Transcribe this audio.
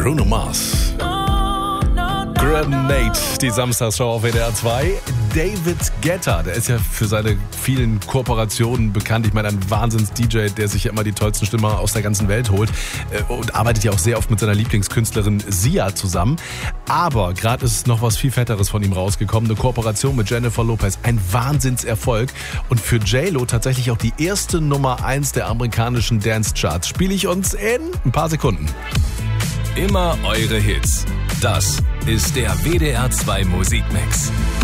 Bruno Mars. Grenade, die Samstagsshow auf WDR 2. David Guetta, der ist ja für seine vielen Kooperationen bekannt. Ich meine, ein Wahnsinns-DJ, der sich ja immer die tollsten Stimmer aus der ganzen Welt holt und arbeitet ja auch sehr oft mit seiner Lieblingskünstlerin Sia zusammen. Aber gerade ist noch was viel Fetteres von ihm rausgekommen. Eine Kooperation mit Jennifer Lopez. Ein Wahnsinnserfolg. Und für J-Lo tatsächlich auch die erste Nummer 1 der amerikanischen Dance-Charts. Spiele ich uns in ein paar Sekunden. Immer eure Hits. Das ist der WDR 2 Musikmix.